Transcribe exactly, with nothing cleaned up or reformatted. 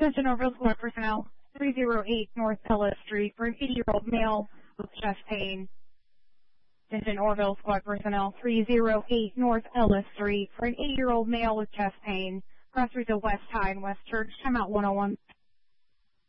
Attention Orville Squad personnel, three oh eight North Ellis Street for an eighty-year-old male with chest pain. Attention Orville Squad personnel, three oh eight North Ellis Street for an eighty-year-old male with chest pain. Cross streets of West High and West Church. Time out one oh one.